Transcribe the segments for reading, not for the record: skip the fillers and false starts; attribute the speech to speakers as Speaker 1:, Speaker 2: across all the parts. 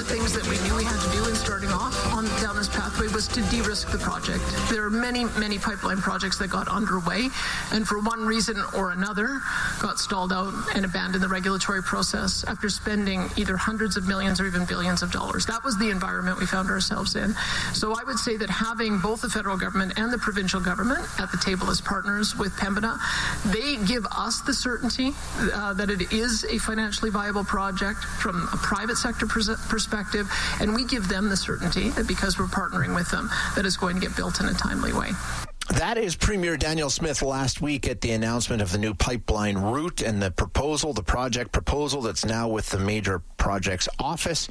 Speaker 1: things that we knew we had to do in starting off down this pathway was to de-risk the project. There are many, many pipeline projects that got underway and for one reason or another got stalled out and abandoned the regulatory process after spending either hundreds of millions or even billions of dollars. That was the environment we found ourselves in. So I would say that having both the federal government and the provincial government at the table as partners with Pembina, they give us the certainty that it is a financially viable project from a private sector perspective, and we give them the certainty that because we're partnering with them, that it's going to get built in a timely way.
Speaker 2: That is Premier Danielle Smith last week at the announcement of the new pipeline route and the project proposal that's now with the Major Projects Office,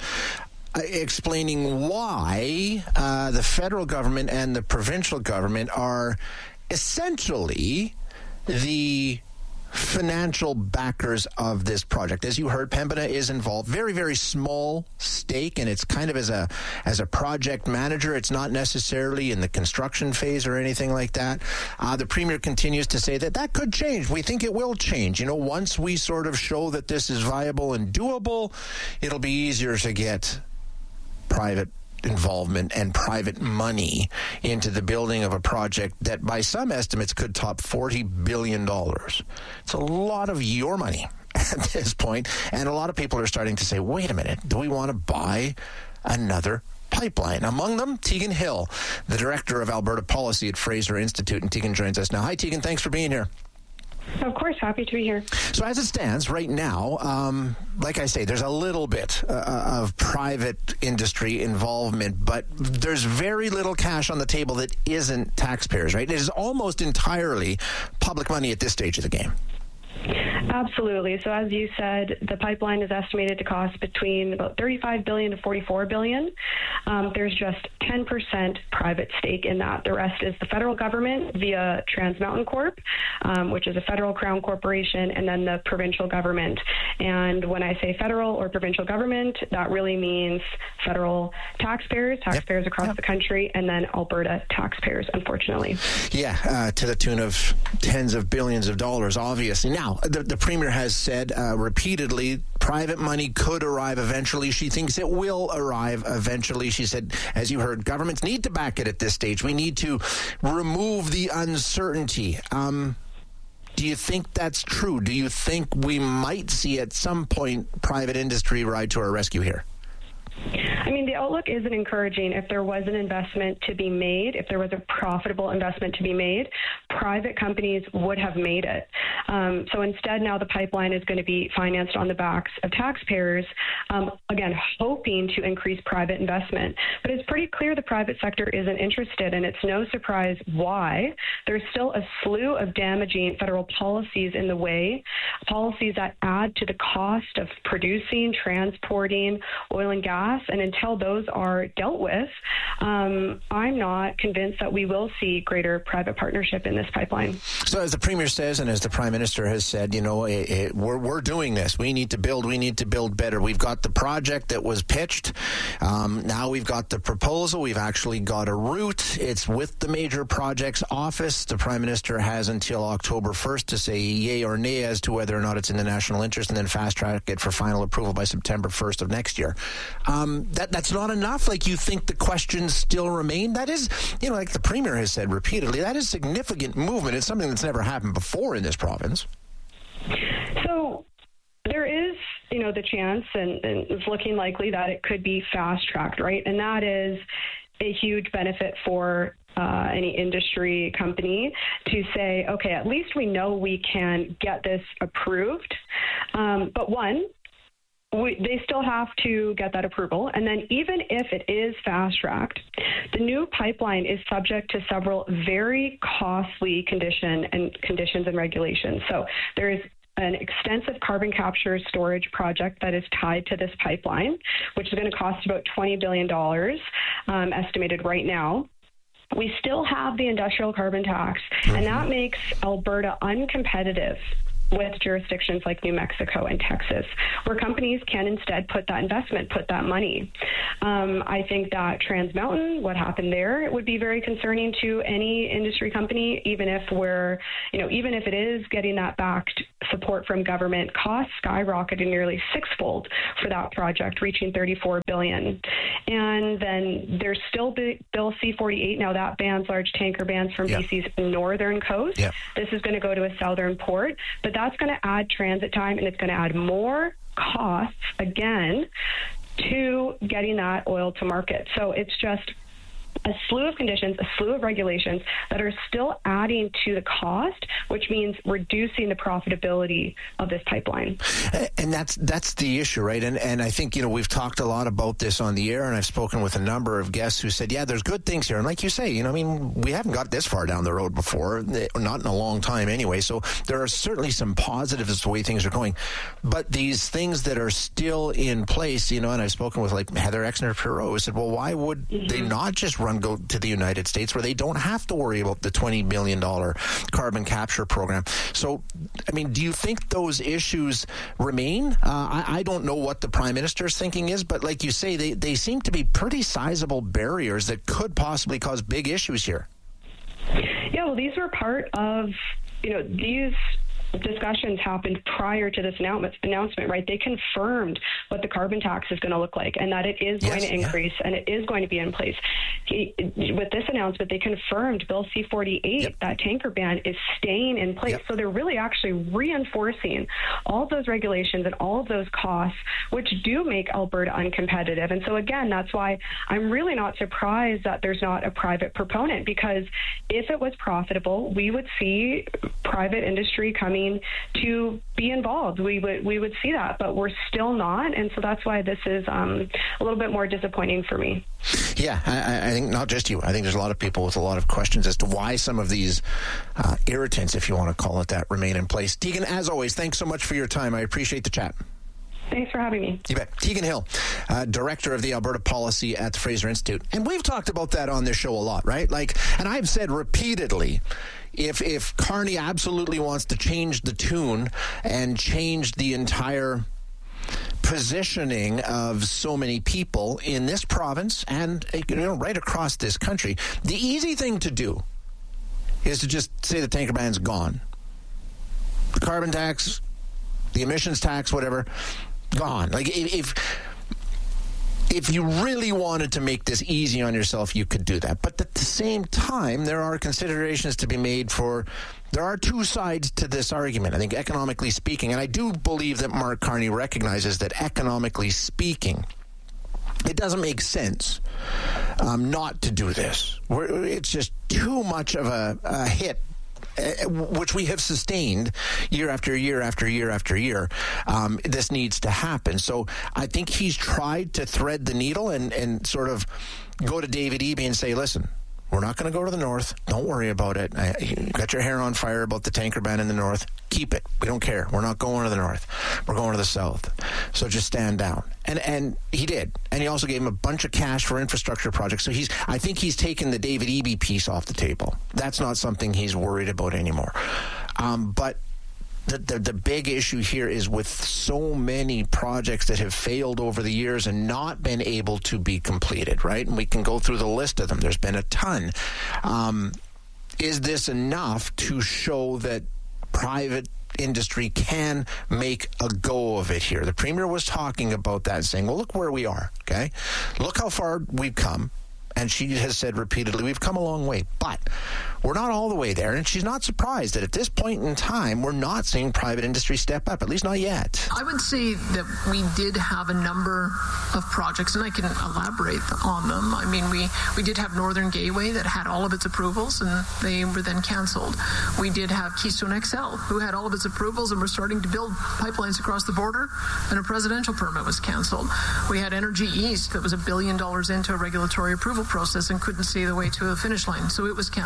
Speaker 2: explaining why the federal government and the provincial government are essentially the financial backers of this project. As you heard, Pembina is involved. Very, very small stake, and it's kind of as a project manager. It's not necessarily in the construction phase or anything like that. The Premier continues to say that could change. We think it will change. Once we sort of show that this is viable and doable, it'll be easier to get private involvement and private money into the building of a project that by some estimates could top $40 billion. It's a lot of your money at this point, and a lot of people are starting to say, wait a minute, do we want to buy another pipeline? Among them, Tegan Hill, the Director of Alberta Policy at Fraser Institute, and Tegan joins us now. Hi, Tegan, thanks for being here.
Speaker 3: Of course, happy to be here.
Speaker 2: So as it stands right now, like I say, there's a little bit of private industry involvement, but there's very little cash on the table that isn't taxpayers, right? It is almost entirely public money at this stage of the game.
Speaker 3: Absolutely. So as you said, the pipeline is estimated to cost between about $35 billion to $44 billion. There's just 10% private stake in that. The rest is the federal government via Trans Mountain Corp, which is a federal crown corporation, and then the provincial government. And when I say federal or provincial government, that really means federal taxpayers across the country, and then Alberta taxpayers, unfortunately.
Speaker 2: Yeah, to the tune of tens of billions of dollars, obviously. Now, the Premier has said repeatedly private money could arrive eventually. She thinks it will arrive eventually. She said, as you heard, governments need to back it at this stage. We need to remove the uncertainty. Do you think that's true? Do you think we might see at some point private industry ride to our rescue here?
Speaker 3: I mean, the outlook isn't encouraging. If there was an investment to be made, if there was a profitable investment to be made, private companies would have made it. So instead, now the pipeline is going to be financed on the backs of taxpayers, again, hoping to increase private investment. But it's pretty clear the private sector isn't interested, and it's no surprise why. There's still a slew of damaging federal policies in the way, policies that add to the cost of producing, transporting oil and gas. And until those are dealt with, I'm not convinced that we will see greater private partnership in this pipeline.
Speaker 2: So as the Premier says, and as the Prime Minister has said, we're doing this. We need to build better. We've got the project that was pitched. Now we've got the proposal. We've actually got a route. It's with the Major Projects Office. The Prime Minister has until October 1st to say yay or nay as to whether or not it's in the national interest, and then fast-track it for final approval by September 1st of next year. That's not enough? Like, you think the questions still remain? That is, like the Premier has said repeatedly, that is significant movement. It's something that's never happened before in this province.
Speaker 3: So there is, the chance, and it's looking likely that it could be fast-tracked, right? And that is a huge benefit for any industry company to say, okay, at least we know we can get this approved. But one, they still have to get that approval. And then even if it is fast-tracked, the new pipeline is subject to several very costly conditions and regulations. So there is an extensive carbon capture storage project that is tied to this pipeline, which is going to cost about $20 billion, estimated right now. We still have the industrial carbon tax, and that makes Alberta uncompetitive with jurisdictions like New Mexico and Texas, where companies can instead put that investment, put that money. I think that Trans Mountain, what happened there, would be very concerning to any industry company, even if it is getting that backed support from government. Costs skyrocketed nearly sixfold for that project, reaching $34 billion. And then there's still Bill C-48 now that bans large tanker bans from BC's northern coast. This is going to go to a southern port, but that's going to add transit time, and it's going to add more costs again to getting that oil to market. So it's just a slew of conditions, a slew of regulations that are still adding to the cost, which means reducing the profitability of this pipeline.
Speaker 2: And that's the issue, right? And I think, we've talked a lot about this on the air, and I've spoken with a number of guests who said, there's good things here. And like you say, we haven't got this far down the road before, not in a long time anyway. So there are certainly some positives as to the way things are going. But these things that are still in place, and I've spoken with like Heather Exner-Perot, who said, well, why would they not just go to the United States where they don't have to worry about the $20 billion carbon capture program? So, do you think those issues remain? I don't know what the Prime Minister's thinking is, but like you say, they seem to be pretty sizable barriers that could possibly cause big issues here.
Speaker 3: Yeah, well, these were part of, these discussions happened prior to this announcement, right? They confirmed what the carbon tax is going to look like and that it is going to increase and it is going to be in place. With this announcement, they confirmed Bill C-48, that tanker ban is staying in place. So they're really actually reinforcing all of those regulations and all of those costs, which do make Alberta uncompetitive. And so again, that's why I'm really not surprised that there's not a private proponent, because if it was profitable, we would see private industry coming to be involved. We would see that, but we're still not, and so that's why this is a little bit more disappointing for me.
Speaker 2: Yeah, I think not just you. I think there's a lot of people with a lot of questions as to why some of these irritants, if you want to call it that, remain in place. Tegan, as always, thanks so much for your time. I appreciate the chat.
Speaker 3: Thanks for having me. You
Speaker 2: bet. Tegan Hill, Director of the Alberta Policy at the Fraser Institute. And we've talked about that on this show a lot, right? And I've said repeatedly, if Carney absolutely wants to change the tune and change the entire positioning of so many people in this province and right across this country, the easy thing to do is to just say the tanker ban's gone. The carbon tax, the emissions tax, whatever, gone. If you really wanted to make this easy on yourself, you could do that. But at the same time, there are considerations to be made there are two sides to this argument. I think economically speaking, and I do believe that Mark Carney recognizes that economically speaking, it doesn't make sense not to do this. It's just too much of a hit, which we have sustained year after year after year after year. This needs to happen. So I think he's tried to thread the needle and sort of go to David Eby and say, listen, we're not going to go to the north. Don't worry about it. You got your hair on fire about the tanker ban in the north. Keep it. We don't care. We're not going to the north. We're going to the south. So just stand down. And he did. And he also gave him a bunch of cash for infrastructure projects. So I think he's taken the David Eby piece off the table. That's not something he's worried about anymore. But the big issue here is with so many projects that have failed over the years and not been able to be completed, right? And we can go through the list of them. There's been a ton. Is this enough to show that private industry can make a go of it here? The Premier was talking about that, saying, well, look where we are, okay? Look how far we've come. And she has said repeatedly, we've come a long way, but we're not all the way there. And she's not surprised that at this point in time, we're not seeing private industry step up, at least not yet.
Speaker 1: I would say that we did have a number of projects, and I can elaborate on them. I mean, we did have Northern Gateway that had all of its approvals, and they were then canceled. We did have Keystone XL, who had all of its approvals and were starting to build pipelines across the border, and a presidential permit was canceled. We had Energy East that was $1 billion into a regulatory approval process and couldn't see the way to a finish line, so it was canceled. So we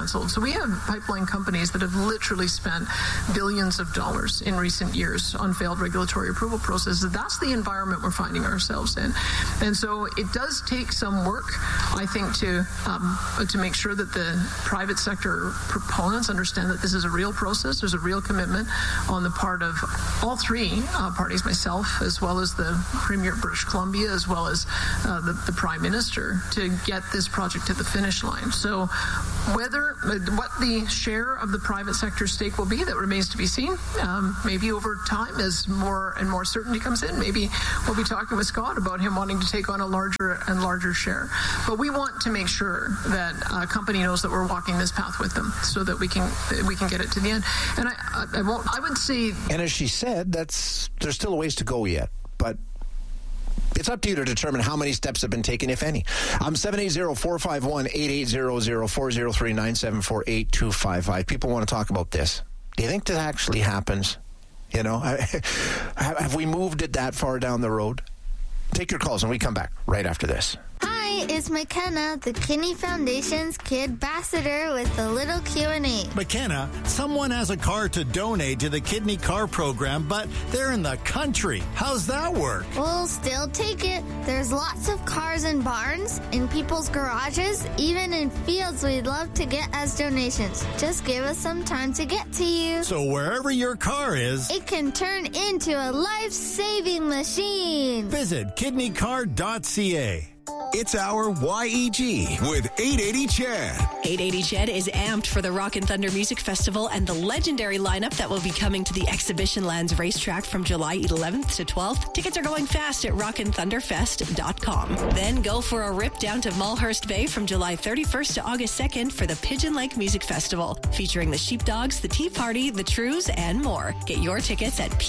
Speaker 1: we have pipeline companies that have literally spent billions of dollars in recent years on failed regulatory approval processes. That's the environment we're finding ourselves in. And so it does take some work, I think, to make sure that the private sector proponents understand that this is a real process. There's a real commitment on the part of all three parties, myself, as well as the Premier of British Columbia, as well as the Prime Minister, to get this project to the finish line. So what the share of the private sector stake will be, that remains to be seen. Maybe over time, as more and more certainty comes in, maybe we'll be talking with Scott about him wanting to take on a larger and larger share. But we want to make sure that a company knows that we're walking this path with them, so that we can get it to the end. And I would say,
Speaker 2: and as she said, there's still a ways to go yet, but it's up to you to determine how many steps have been taken, if any. 780-451-8800, 403-974-8255. People want to talk about this. Do you think that actually happens? You know, have we moved it that far down the road? Take your calls, and we come back right after this.
Speaker 4: Hi, it's McKenna, the Kidney Foundation's Kid Ambassador, with a little Q&A.
Speaker 5: McKenna, someone has a car to donate to the Kidney Car Program, but they're in the country. How's that work?
Speaker 4: We'll still take it. There's lots of cars in barns, in people's garages, even in fields we'd love to get as donations. Just give us some time to get to you.
Speaker 5: So wherever your car is,
Speaker 4: it can turn into a life-saving machine.
Speaker 5: Visit kidneycar.ca.
Speaker 6: It's our YEG with 880 Chad.
Speaker 7: 880 Chad is amped for the Rock and Thunder Music Festival and the legendary lineup that will be coming to the Exhibition Lands racetrack from July 11th to 12th. Tickets are going fast at rockandthunderfest.com. Then go for a rip down to Mulhurst Bay from July 31st to August 2nd for the Pigeon Lake Music Festival, featuring the Sheepdogs, the Tea Party, the Trews, and more. Get your tickets at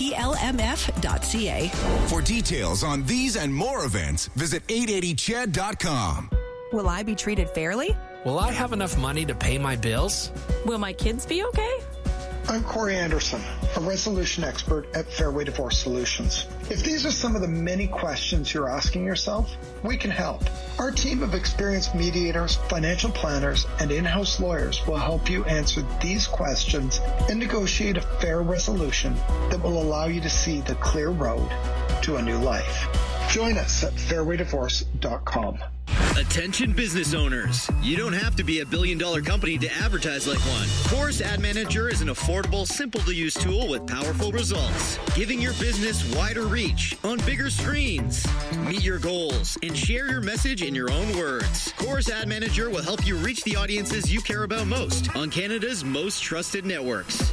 Speaker 7: plmf.ca.
Speaker 6: For details on these and more events, visit 880chad.com.
Speaker 8: Will I be treated fairly?
Speaker 9: Will I have enough money to pay my bills?
Speaker 8: Will my kids be okay?
Speaker 10: I'm Corey Anderson, a resolution expert at Fairway Divorce Solutions. If these are some of the many questions you're asking yourself, we can help. Our team of experienced mediators, financial planners, and in-house lawyers will help you answer these questions and negotiate a fair resolution that will allow you to see the clear road to a new life. Join us at fairwaydivorce.com.
Speaker 11: Attention business owners. You don't have to be a billion-dollar company to advertise like one. Chorus Ad Manager is an affordable, simple-to-use tool with powerful results, giving your business wider reach on bigger screens. Meet your goals and share your message in your own words. Chorus Ad Manager will help you reach the audiences you care about most on Canada's most trusted networks.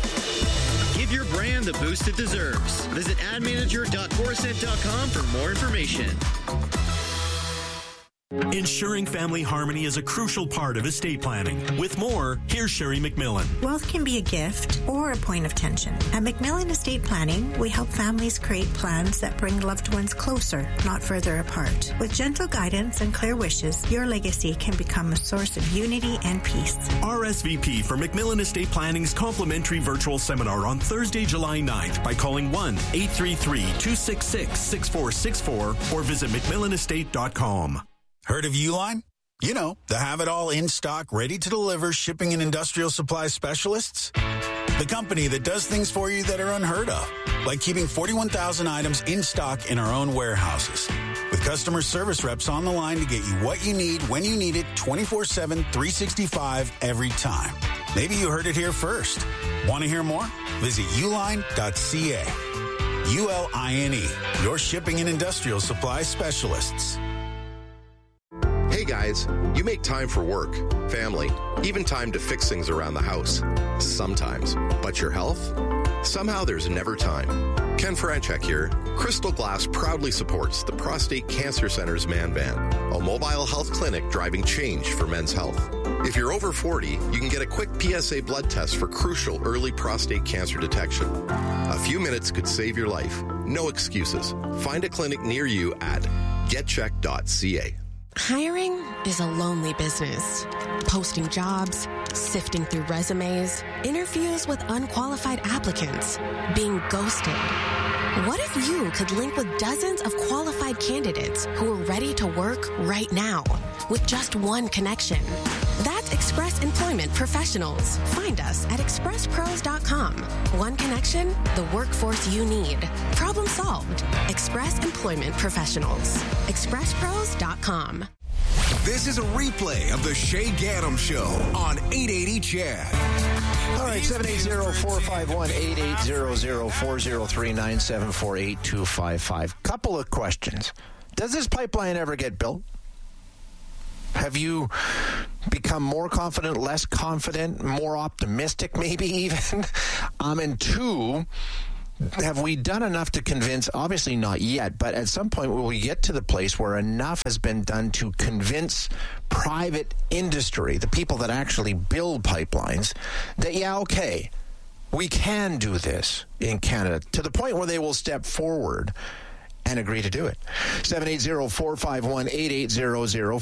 Speaker 11: Give your brand the boost it deserves. Visit admanager.corusent.com for more information.
Speaker 12: Ensuring family harmony is a crucial part of estate planning. With more, here's Sherry McMillan.
Speaker 13: Wealth can be a gift or a point of tension. At McMillan Estate Planning, we help families create plans that bring loved ones closer, not further apart. With gentle guidance and clear wishes, your legacy can become a source of unity and peace.
Speaker 12: RSVP for McMillan Estate Planning's complimentary virtual seminar on Thursday, July 9th by calling 1-833-266-6464 or visit McMillanestate.com.
Speaker 14: Heard of Uline? You know, the have-it-all in-stock, ready-to-deliver shipping and industrial supply specialists. The company that does things for you that are unheard of, like keeping 41,000 items in stock in our own warehouses. With customer service reps on the line to get you what you need when you need it 24/7, 365 every time. Maybe you heard it here first. Want to hear more? Visit uline.ca. ULINE, your shipping and industrial supply specialists.
Speaker 15: Hey guys, you make time for work, family, even time to fix things around the house. Sometimes. But your health? Somehow there's never time. Ken Franchek here. Crystal Glass proudly supports the Prostate Cancer Center's Man Van, a mobile health clinic driving change for men's health. If you're over 40, you can get a quick PSA blood test for crucial early prostate cancer detection. A few minutes could save your life. No excuses. Find a clinic near you at getcheck.ca.
Speaker 16: Hiring is a lonely business. Posting jobs, sifting through resumes, interviews with unqualified applicants, being ghosted. What if you could link with dozens of qualified candidates who are ready to work right now with just one connection? That's Express Employment Professionals. Find us at expresspros.com. One connection, the workforce you need. Problem solved. Express Employment Professionals. expresspros.com.
Speaker 6: This is a replay of the Shay Gaddam Show on 880 CHED.
Speaker 2: All right, 780-451-8800, 403-974-8255. Couple of questions. Does this pipeline ever get built? Have you become more confident, less confident, more optimistic maybe even? And two, have we done enough to convince, obviously not yet, but at some point will we get to the place where enough has been done to convince private industry, the people that actually build pipelines, that, yeah, okay, we can do this in Canada, to the point where they will step forward and agree to do it. 780-451-8800,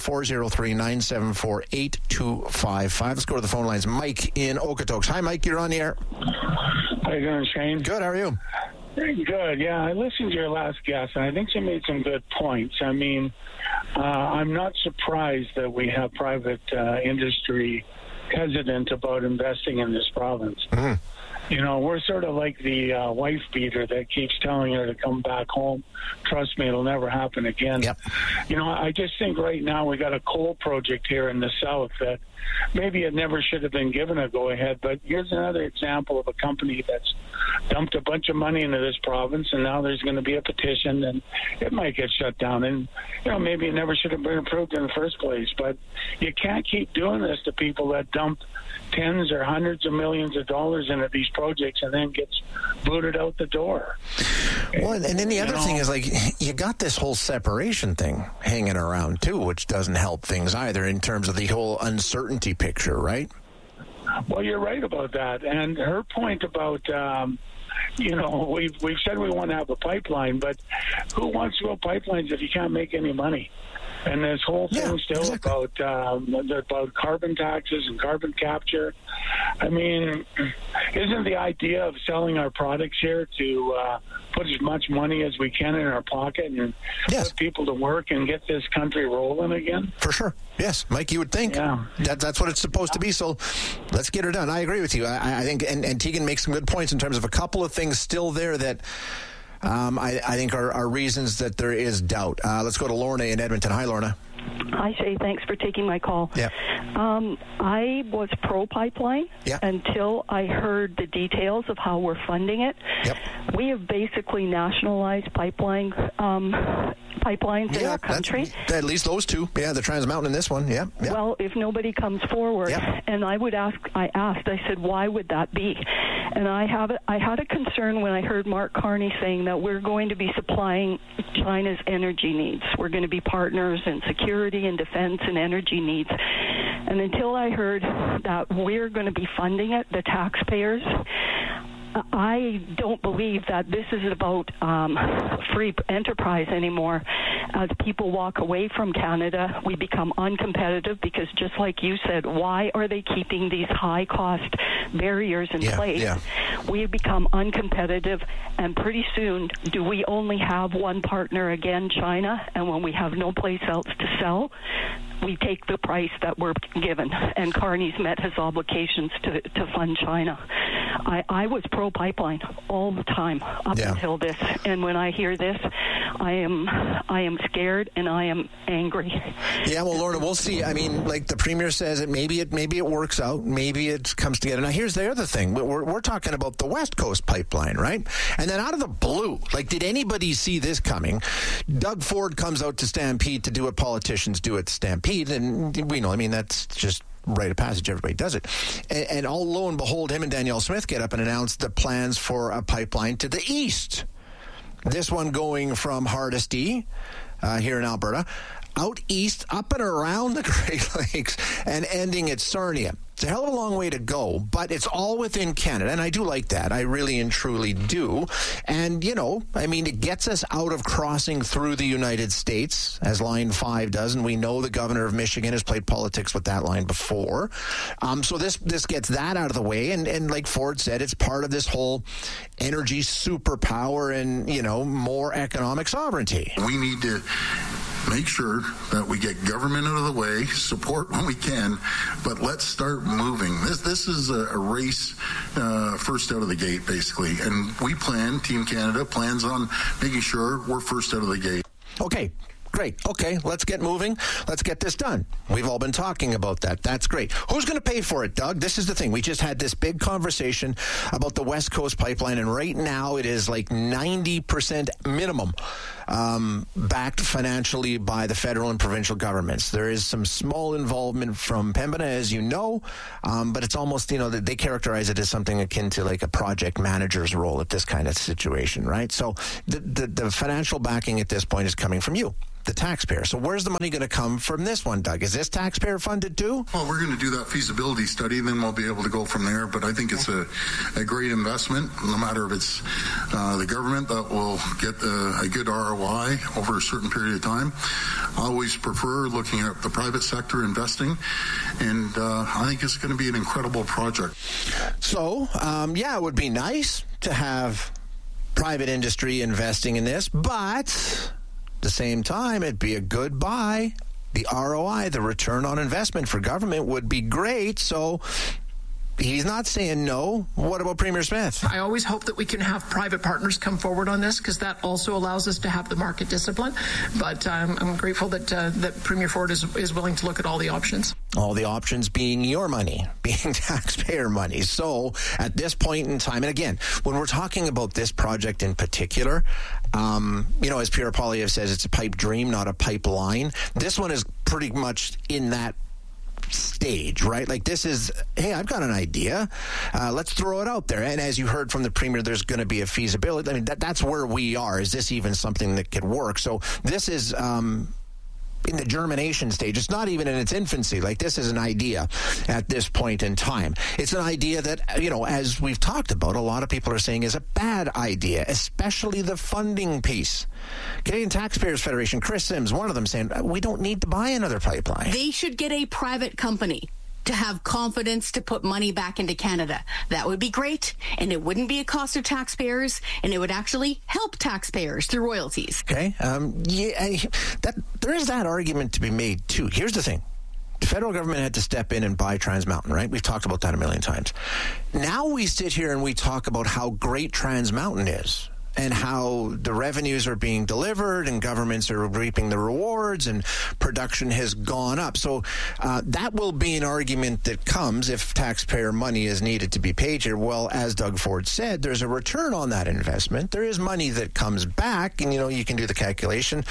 Speaker 2: 403-974-8255. Let's go to the phone lines. Mike in Okotoks. Hi, Mike. You're on the air.
Speaker 17: How you doing, Shane?
Speaker 2: Good. How are you?
Speaker 17: Good. Yeah, I listened to your last guest, and I think she made some good points. I mean, I'm not surprised that we have private industry hesitant about investing in this province. Mm-hmm. You know, we're sort of like the wife beater that keeps telling her to come back home. Trust me, it'll never happen again.
Speaker 2: Yep.
Speaker 17: You know, I just think right now we got a coal project here in the south that maybe it never should have been given a go-ahead, but here's another example of a company that's dumped a bunch of money into this province, and now there's going to be a petition, and it might get shut down. And, you know, maybe it never should have been approved in the first place, but you can't keep doing this to people that dump tens or hundreds of millions of dollars into these projects and then gets booted out the door.
Speaker 2: Well, and then the other thing is, like, you got this whole separation thing hanging around, too, which doesn't help things either in terms of the whole uncertainty picture, right?
Speaker 17: Well, you're right about that. And her point about, you know, we've said we want to have a pipeline, but who wants to build pipelines if you can't make any money? And this whole thing about carbon taxes and carbon capture. I mean, isn't the idea of selling our products here to put as much money as we can in our pocket and put people to work and get this country rolling again?
Speaker 2: For sure. Yes, Mike, you would think.
Speaker 17: Yeah.
Speaker 2: That's what it's supposed to be, so let's get her done. I agree with you. I think, and Tegan makes some good points in terms of a couple of things still there that I think are reasons that there is doubt. Let's go to Lorna in Edmonton. Hi, Lorna.
Speaker 18: Hi, Shay. Thanks for taking my call.
Speaker 2: Yeah.
Speaker 18: I was pro-pipeline until I heard the details of how we're funding it.
Speaker 2: Yep.
Speaker 18: We have basically nationalized pipelines in our country.
Speaker 2: At least those two. Yeah, the Trans Mountain and this one. Yeah.
Speaker 18: Well, if nobody comes forward, and I said, why would that be? And I had a concern when I heard Mark Carney saying that we're going to be supplying China's energy needs. We're going to be partners in security and defense and energy needs. And until I heard that we're going to be funding it, the taxpayers, I don't believe that this is about free enterprise anymore. As people walk away from Canada, we become uncompetitive because, just like you said, why are they keeping these high-cost barriers in place? Yeah. We become uncompetitive, and pretty soon, do we only have one partner again, China? And when we have no place else to sell, we take the price that we're given. And Carney's met his obligations to fund China. I was pro-pipeline all the time up until this, and when I hear this, I am scared and I am angry.
Speaker 2: Yeah, well, Lorna, we'll see. I mean, like the Premier says, maybe it works out, maybe it comes together. Now, here's the other thing: we're talking about the West Coast pipeline, right? And then out of the blue, like, did anybody see this coming? Doug Ford comes out to Stampede to do what politicians do at Stampede, and we know. I mean, that's just rite of passage. Everybody does it. And all lo and behold, him and Danielle Smith get up and announce the plans for a pipeline to the east. This one going from Hardisty here in Alberta, out east, up and around the Great Lakes, and ending at Sarnia. It's a hell of a long way to go, but it's all within Canada, and I do like that. I really and truly do. And, you know, I mean, it gets us out of crossing through the United States, as Line 5 does, and we know the governor of Michigan has played politics with that line before. So this gets that out of the way, and like Ford said, it's part of this whole energy superpower and, you know, more economic sovereignty.
Speaker 19: We need to make sure that we get government out of the way, support when we can, but let's start moving. This is a race first out of the gate, basically. And Team Canada plans on making sure we're first out of the gate.
Speaker 2: Okay. Great. Okay, let's get moving. Let's get this done. We've all been talking about that. That's great. Who's going to pay for it, Doug? This is the thing. We just had this big conversation about the West Coast Pipeline, and right now it is like 90% minimum backed financially by the federal and provincial governments. There is some small involvement from Pembina, as you know, but it's almost, they characterize it as something akin to like a project manager's role at this kind of situation, right? So the financial backing at this point is coming from you, the taxpayer. So where's the money going to come from this one, Doug? Is this taxpayer funded too?
Speaker 19: Well, we're going to do that feasibility study, and then we'll be able to go from there. But I think it's a great investment, no matter if it's the government that will get a good ROI over a certain period of time. I always prefer looking at the private sector investing, and I think it's going to be an incredible project.
Speaker 2: So, it would be nice to have private industry investing in this, but at the same time, it'd be a good buy. The ROI, the return on investment for government would be great. So he's not saying no. What about Premier Smith?
Speaker 1: I always hope that we can have private partners come forward on this, because that also allows us to have the market discipline. But I'm grateful that Premier Ford is willing to look at all the options.
Speaker 2: All the options being your money, being taxpayer money. So at this point in time, and again, when we're talking about this project in particular, as Pierre Poilievre says, it's a pipe dream, not a pipeline. This one is pretty much in that stage, right? Like this is, hey, I've got an idea. Let's throw it out there. And as you heard from the Premier, there's going to be a feasibility. I mean, that's where we are. Is this even something that could work? So this is in the germination stage. It's not even in its infancy. Like this is an idea at this point in time. It's an idea that, as we've talked about, a lot of people are saying is a bad idea, especially the funding piece. Canadian Taxpayers Federation, Chris Sims, one of them saying, we don't need to buy another pipeline.
Speaker 20: They should get a private company to have confidence to put money back into Canada. That would be great, and it wouldn't be a cost of taxpayers, and it would actually help taxpayers through royalties.
Speaker 2: Okay. There is that argument to be made, too. Here's the thing. The federal government had to step in and buy Trans Mountain, right? We've talked about that a million times. Now we sit here and we talk about how great Trans Mountain is, and how the revenues are being delivered and governments are reaping the rewards and production has gone up. So that will be an argument that comes if taxpayer money is needed to be paid here. Well, as Doug Ford said, there's a return on that investment. There is money that comes back, and, you can do the calculation.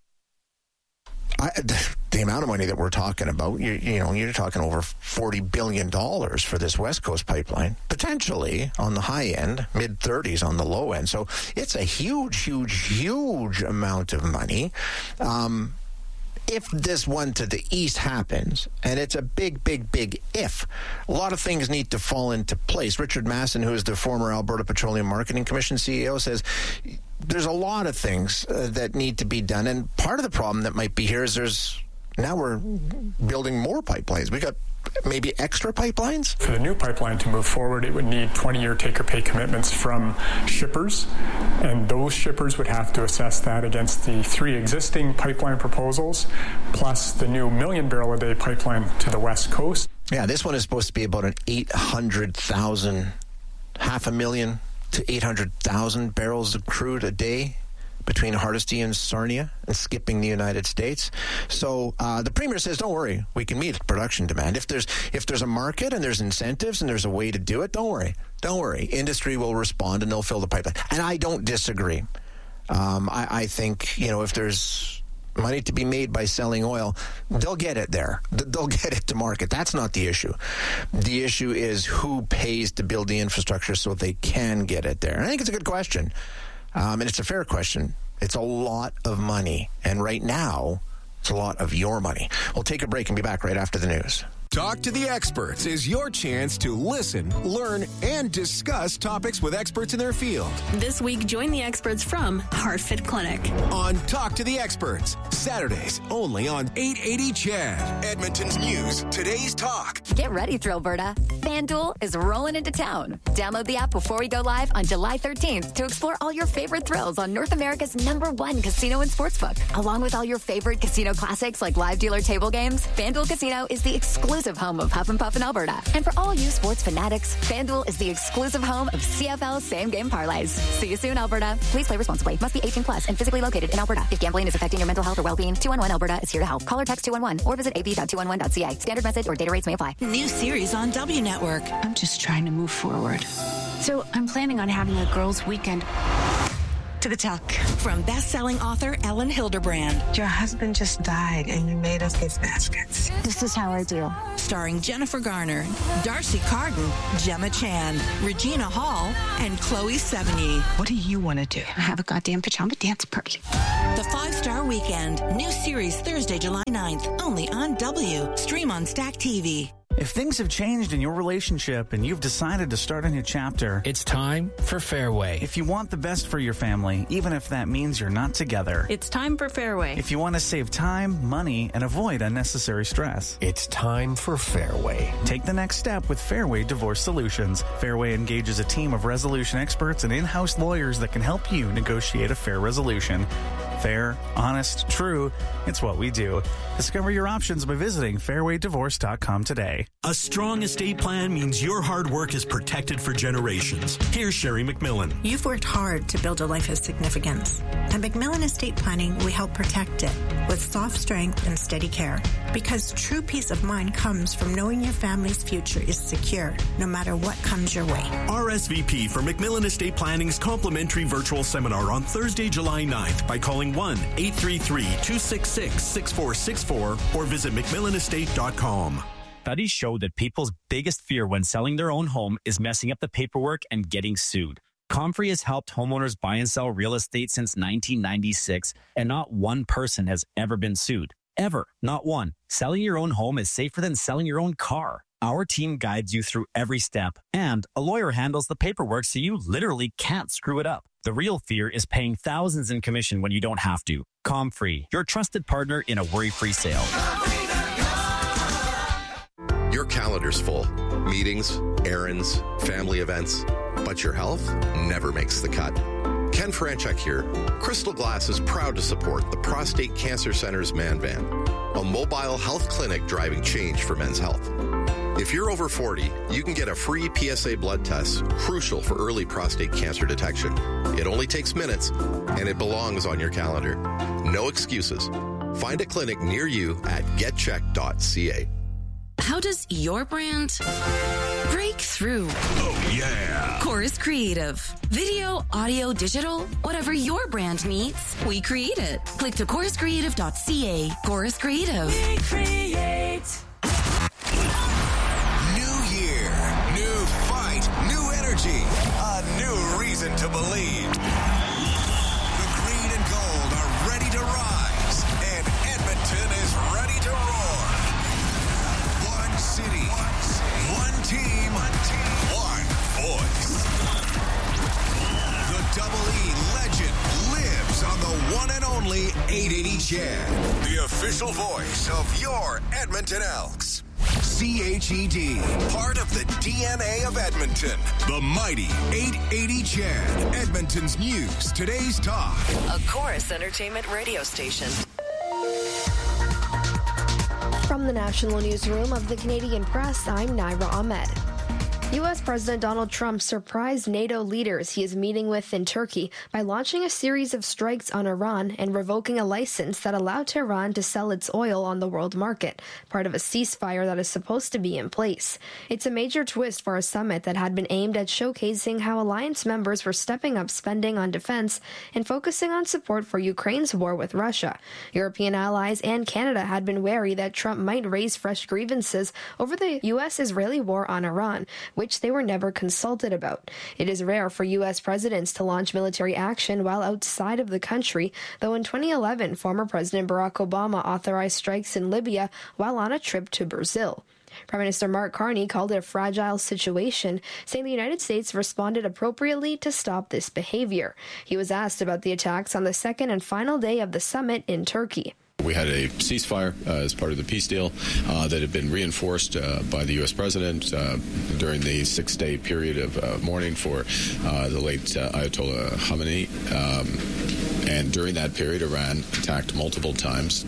Speaker 2: The amount of money that we're talking about, you're talking over $40 billion for this West Coast pipeline, potentially on the high end, mid-30s on the low end. So it's a huge, huge, huge amount of money. If this one to the east happens, and it's a big, big, big if, a lot of things need to fall into place. Richard Masson, who is the former Alberta Petroleum Marketing Commission CEO, says there's a lot of things that need to be done. And part of the problem that might be here is now we're building more pipelines. We got maybe extra pipelines?
Speaker 21: For the new pipeline to move forward, it would need 20-year take-or-pay commitments from shippers, and those shippers would have to assess that against the 3 existing pipeline proposals, plus the new 1 million barrel a day pipeline to the West Coast.
Speaker 2: Yeah, this one is supposed to be about an 800,000, 500,000 to 800,000 barrels of crude a day between Hardisty and Sarnia and skipping the United States. So the Premier says, don't worry, we can meet production demand. If there's a market and there's incentives and there's a way to do it, don't worry. Industry will respond and they'll fill the pipeline. And I don't disagree. I think, if there's money to be made by selling oil, they'll get it there. They'll get it to market. That's not the issue. The issue is who pays to build the infrastructure so they can get it there. And I think it's a good question. And it's a fair question. It's a lot of money. And right now, it's a lot of your money. We'll take a break and be back right after the news.
Speaker 6: Talk to the Experts is your chance to listen, learn, and discuss topics with experts in their field.
Speaker 7: This week, join the experts from HeartFit Clinic.
Speaker 6: On Talk to the Experts, Saturdays only on 880 CHAD. Edmonton's News, Today's Talk.
Speaker 3: Get ready, Thrillberta. FanDuel is rolling into town. Download the app before we go live on July 13th to explore all your favorite thrills on North America's #1 casino and sportsbook. Along with all your favorite casino classics like live dealer table games, FanDuel Casino is the exclusive home of Huff and Puff in Alberta. And for all you sports fanatics, FanDuel is the exclusive home of CFL same-game parlays. See you soon, Alberta. Please play responsibly. Must be 18 plus and physically located in Alberta. If gambling is affecting your mental health or well-being, 211 Alberta is here to help. Call or text 211 or visit ab.211.ca. Standard message or data rates may apply.
Speaker 22: New series on W Network. I'm just trying to move forward. So I'm planning on having a girls' weekend. To the Tuck. From best-selling author Ellen Hilderbrand.
Speaker 23: Your husband just died and you made us his baskets.
Speaker 22: This is how I do. Starring Jennifer Garner, Darcy Carden, Gemma Chan, Regina Hall, and Chloe Sevigny.
Speaker 23: What do you want to do? Have a goddamn pajama dance party.
Speaker 22: The 5-Star Weekend. New series Thursday, July 9th. Only on W. Stream on Stack TV.
Speaker 24: If things have changed in your relationship and you've decided to start a new chapter,
Speaker 9: it's time for Fairway.
Speaker 24: If you want the best for your family, even if that means you're not together,
Speaker 8: it's time for Fairway.
Speaker 24: If you want to save time, money, and avoid unnecessary stress,
Speaker 9: it's time for Fairway.
Speaker 24: Take the next step with Fairway Divorce Solutions. Fairway engages a team of resolution experts and in-house lawyers that can help you negotiate a fair resolution. Fair, honest, true, it's what we do. Discover your options by visiting fairwaydivorce.com today.
Speaker 12: A strong estate plan means your hard work is protected for generations. Here's Sherry McMillan.
Speaker 13: You've worked hard to build a life of significance. At McMillan Estate Planning, we help protect it with soft strength and steady care. Because true peace of mind comes from knowing your family's future is secure, no matter what comes your way.
Speaker 12: RSVP for McMillan Estate Planning's complimentary virtual seminar on Thursday, July 9th by calling 1-833-266-6464 or visit McMillanestate.com.
Speaker 25: Studies show that people's biggest fear when selling their own home is messing up the paperwork and getting sued. Comfrey has helped homeowners buy and sell real estate since 1996, and not one person has ever been sued. Ever. Not one. Selling your own home is safer than selling your own car. Our team guides you through every step, and a lawyer handles the paperwork so you literally can't screw it up. The real fear is paying thousands in commission when you don't have to. Comfrey, your trusted partner in a worry-free sale.
Speaker 15: Your calendar's full. Meetings, errands, family events. But your health never makes the cut. Ken Franchuk here. Crystal Glass is proud to support the Prostate Cancer Center's Man Van, a mobile health clinic driving change for men's health. If you're over 40, you can get a free PSA blood test, crucial for early prostate cancer detection. It only takes minutes, and it belongs on your calendar. No excuses. Find a clinic near you at getcheck.ca.
Speaker 22: How does your brand break through?
Speaker 6: Oh, yeah.
Speaker 22: Chorus Creative. Video, audio, digital, whatever your brand needs, we create it. Click to choruscreative.ca. Chorus Creative.
Speaker 6: We create. New year, new fight, new energy, a new reason to believe. The green and gold are ready to rise, and Edmonton is ready to roar. One city, one team, one voice. The Double E legend lives on the one and only 880 CHAD, the official voice of your Edmonton Elks. CHED, part of the DNA of Edmonton. The mighty 880 CHAD, Edmonton's news, today's talk.
Speaker 26: A Chorus Entertainment radio station.
Speaker 27: From the National Newsroom of the Canadian Press, I'm Naira Ahmed. U.S. President Donald Trump surprised NATO leaders he is meeting with in Turkey by launching a series of strikes on Iran and revoking a license that allowed Tehran to sell its oil on the world market, part of a ceasefire that is supposed to be in place. It's a major twist for a summit that had been aimed at showcasing how alliance members were stepping up spending on defense and focusing on support for Ukraine's war with Russia. European allies and Canada had been wary that Trump might raise fresh grievances over the U.S.-Israeli war on Iran, which they were never consulted about. It is rare for U.S. presidents to launch military action while outside of the country, though in 2011, former President Barack Obama authorized strikes in Libya while on a trip to Brazil. Prime Minister Mark Carney called it a fragile situation, saying the United States responded appropriately to stop this behavior. He was asked about the attacks on the second and final day of the summit in Turkey.
Speaker 4: We had a ceasefire as part of the peace deal that had been reinforced by the U.S. president during the 6-day period of mourning for the late Ayatollah Khamenei. And during that period, Iran attacked multiple times.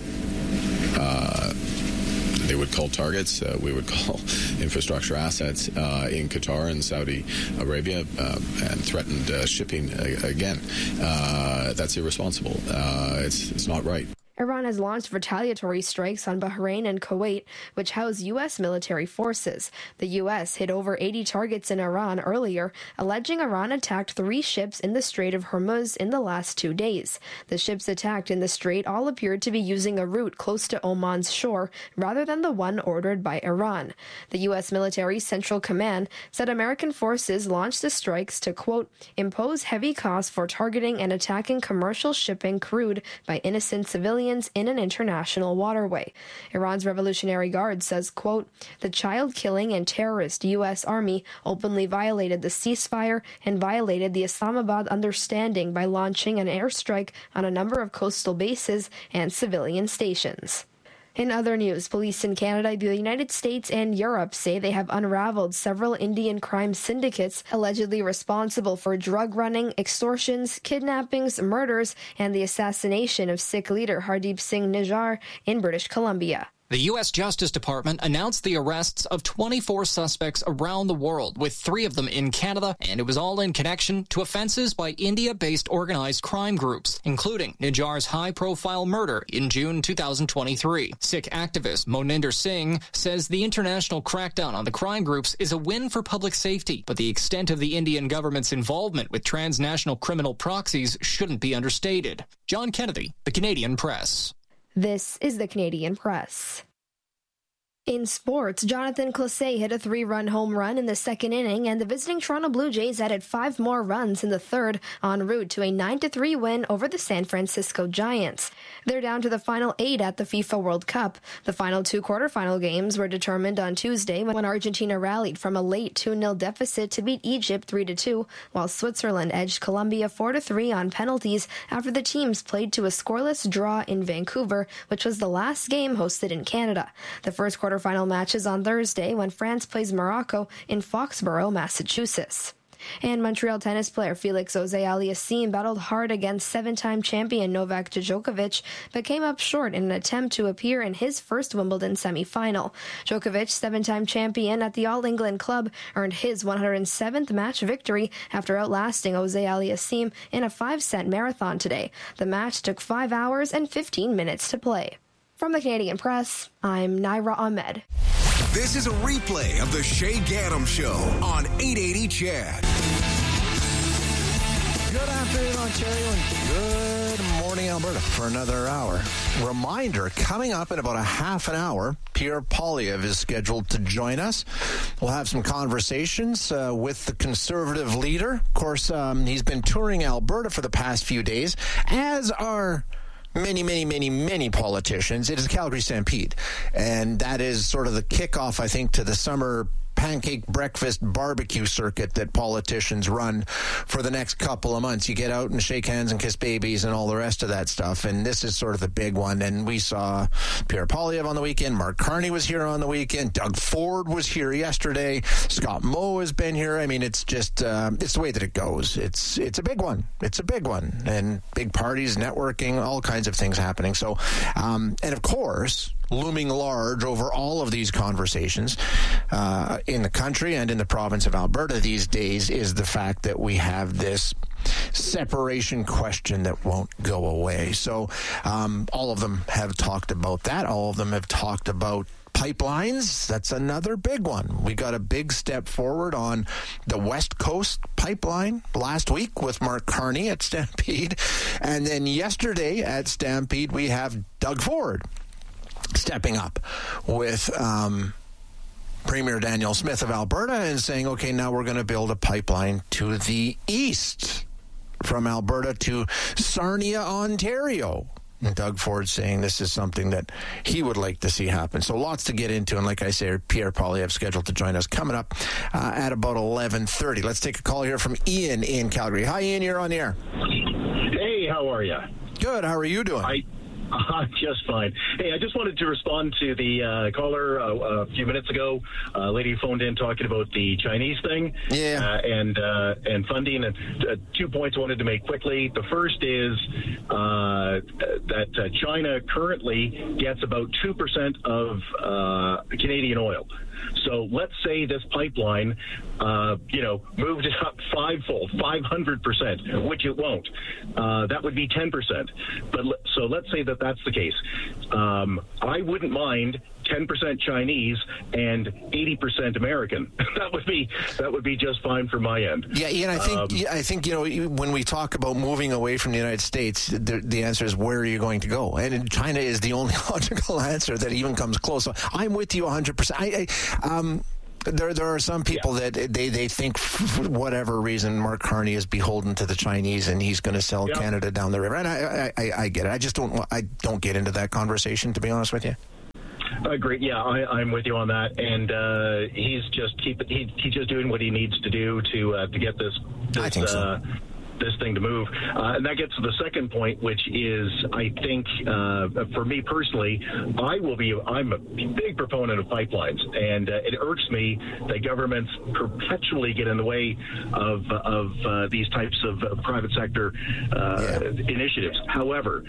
Speaker 4: They would call targets, we would call infrastructure assets in Qatar and Saudi Arabia and threatened shipping again. That's irresponsible. It's not right.
Speaker 27: Iran has launched retaliatory strikes on Bahrain and Kuwait, which house U.S. military forces. The U.S. hit over 80 targets in Iran earlier, alleging Iran attacked 3 ships in the Strait of Hormuz in the last 2 days. The ships attacked in the strait all appeared to be using a route close to Oman's shore, rather than the one ordered by Iran. The U.S. military Central Command said American forces launched the strikes to, quote, impose heavy costs for targeting and attacking commercial shipping crewed by innocent civilians in an international waterway. Iran's Revolutionary Guard says, quote, the child-killing and terrorist U.S. Army openly violated the ceasefire and violated the Islamabad understanding by launching an airstrike on a number of coastal bases and civilian stations. In other news, police in Canada, the United States, and Europe say they have unraveled several Indian crime syndicates allegedly responsible for drug running, extortions, kidnappings, murders, and the assassination of Sikh leader Hardeep Singh Nijjar in British Columbia.
Speaker 5: The U.S. Justice Department announced the arrests of 24 suspects around the world, with 3 of them in Canada, and it was all in connection to offenses by India-based organized crime groups, including Nijjar's high-profile murder in June 2023. Sikh activist Moninder Singh says the international crackdown on the crime groups is a win for public safety, but the extent of the Indian government's involvement with transnational criminal proxies shouldn't be understated. John Kennedy, The Canadian Press.
Speaker 27: This is The Canadian Press. In sports, Jonathan Closet hit a 3-run home run in the second inning, and the visiting Toronto Blue Jays added 5 more runs in the third, en route to a 9-3 win over the San Francisco Giants. They're down to the final 8 at the FIFA World Cup. The final 2 quarterfinal games were determined on Tuesday when Argentina rallied from a late 2-0 deficit to beat Egypt 3-2, while Switzerland edged Colombia 4-3 on penalties after the teams played to a scoreless draw in Vancouver, which was the last game hosted in Canada. The first quarterfinal match is on Thursday when France plays Morocco in Foxborough, Massachusetts. And Montreal tennis player Felix Auger-Aliassime battled hard against 7-time champion Novak Djokovic, but came up short in an attempt to appear in his first Wimbledon semifinal. Djokovic, 7-time champion at the All England Club, earned his 107th match victory after outlasting Auger-Aliassime in a 5-set marathon today. The match took 5 hours and 15 minutes to play. From the Canadian Press, I'm Naira Ahmed.
Speaker 6: This is a replay of the Shay Gaddam Show on 880 CHED.
Speaker 2: Good afternoon, Ontario, and good morning, Alberta, for another hour. Reminder, coming up in about a half an hour, Pierre Poilievre is scheduled to join us. We'll have some conversations with the Conservative leader. Of course, he's been touring Alberta for the past few days, as are many politicians. It is Calgary Stampede, and that is sort of the kickoff, I think, to the summer pancake breakfast barbecue circuit that politicians run for the next couple of months. You get out and shake hands and kiss babies and all the rest of that stuff, and this is sort of the big one. And we saw Pierre Poilievre on the weekend. Mark Carney was here on the weekend. Doug Ford was here yesterday. Scott Moe has been here. I mean, it's just it's the way that it goes. It's a big one. It's a big one, and big parties, networking, all kinds of things happening. So, and of course, looming large over all of these conversations in the country and in the province of Alberta these days is the fact that we have this separation question that won't go away. So all of them have talked about that. All of them have talked about pipelines. That's another big one. We got a big step forward on the West Coast pipeline last week with Mark Carney at Stampede. And then yesterday at Stampede, we have Doug Ford stepping up with Premier Danielle Smith of Alberta and saying, okay, now we're going to build a pipeline to the east from Alberta to Sarnia, Ontario. And Doug Ford saying this is something that he would like to see happen. So lots to get into. And like I say, Pierre Poilievre scheduled to join us coming up at about 11:30. Let's take a call here from Ian in Calgary. Hi, Ian. You're on the air.
Speaker 10: Hey, how are you?
Speaker 2: Good. How are you doing?
Speaker 10: I'm just fine. Hey, I just wanted to respond to the caller a few minutes ago. Lady phoned in talking about the Chinese thing, and funding. And 2 points I wanted to make quickly. The first is that China currently gets about 2% of Canadian oil. So let's say this pipeline, moved it up fivefold, 500%, which it won't. That would be 10%. So let's say that that's the case. I wouldn't mind 10% Chinese and 80% American. That would be just fine for my end.
Speaker 2: Yeah, Ian, I think when we talk about moving away from the United States, the answer is where are you going to go? And China is the only logical answer that even comes close. So I'm with you 100%. There are some people that they think for whatever reason Mark Carney is beholden to the Chinese and he's going to sell Canada down the river. And I get it. I just don't get into that conversation, to be honest with you.
Speaker 10: Great. Yeah, I'm with you on that. And he's just doing what he needs to do to get this thing to move. And that gets to the second point, which is, I think, for me personally, I'm a big proponent of pipelines, and it irks me that governments perpetually get in the way of these types of private sector initiatives. However,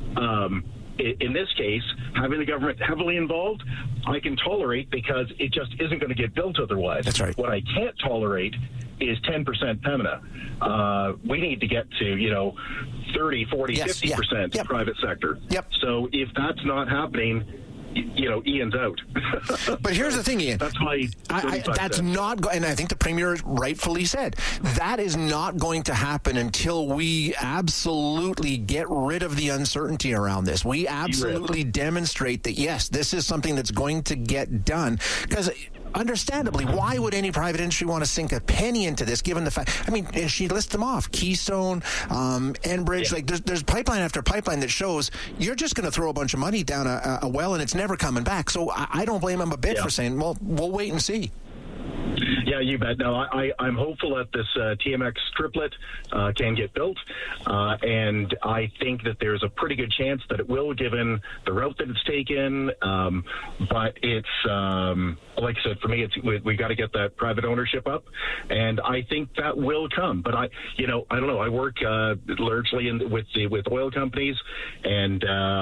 Speaker 10: in this case, having the government heavily involved, I can tolerate because it just isn't going to get built otherwise.
Speaker 2: That's right.
Speaker 10: What I can't tolerate is 10% Pembina. We need to get to, 30, 40, 50% private sector.
Speaker 2: Yep.
Speaker 10: So if that's not happening, Ian's out.
Speaker 2: But here's the thing, Ian.
Speaker 10: That's why
Speaker 2: that's not, and I think the Premier rightfully said, that is not going to happen until we absolutely get rid of the uncertainty around this. We absolutely demonstrate that, yes, this is something that's going to get done. Because understandably, why would any private industry want to sink a penny into this, given the fact, and she lists them off, Keystone, Enbridge, like there's pipeline after pipeline that shows you're just going to throw a bunch of money down a well and it's never coming back. So I don't blame them a bit for saying, well, we'll wait and see.
Speaker 10: Yeah, you bet. No, I'm hopeful that this TMX triplet can get built, and I think that there's a pretty good chance that it will, given the route that it's taken. But it's like I said, for me, we got to get that private ownership up, and I think that will come. But I don't know. I work largely with oil companies, and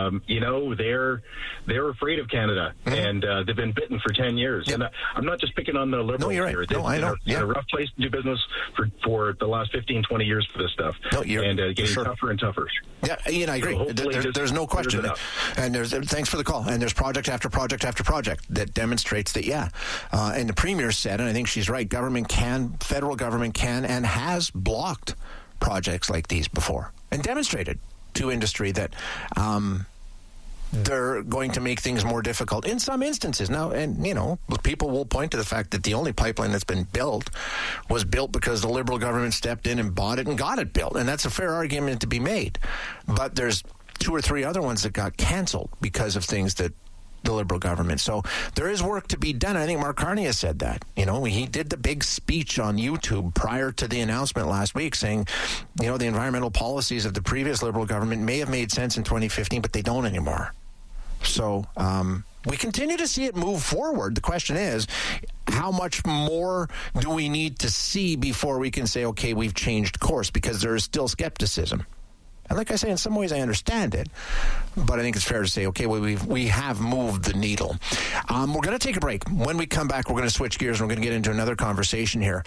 Speaker 10: they're afraid of Canada, and they've been bitten for 10 years. And I'm not just picking on the Liberals.
Speaker 2: No, you're right.
Speaker 10: Here.
Speaker 2: I know.
Speaker 10: It's a rough place to do business for the last 15, 20 years for this stuff. And getting tougher and tougher.
Speaker 2: Yeah, Ian, I agree. So there's no question. And thanks for the call. And there's project after project after project that demonstrates that, and the Premier said, and I think she's right, federal government can and has blocked projects like these before and demonstrated to industry that they're going to make things more difficult in some instances. Now, and, people will point to the fact that the only pipeline that's been built was built because the Liberal government stepped in and bought it and got it built. And that's a fair argument to be made. But there's 2 or 3 other ones that got canceled because of things that the Liberal government. So there is work to be done. I think Mark Carney has said that. He did the big speech on YouTube prior to the announcement last week saying, the environmental policies of the previous Liberal government may have made sense in 2015, but they don't anymore. So we continue to see it move forward. The question is, how much more do we need to see before we can say, okay, we've changed course? Because there is still skepticism. And like I say, in some ways I understand it, but I think it's fair to say, okay, we have moved the needle. We're going to take a break. When we come back, we're going to switch gears and we're going to get into another conversation here.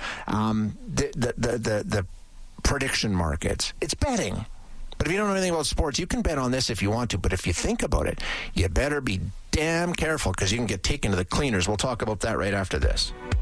Speaker 2: The prediction markets. It's betting. But if you don't know anything about sports, you can bet on this if you want to. But if you think about it, you better be damn careful because you can get taken to the cleaners. We'll talk about that right after this.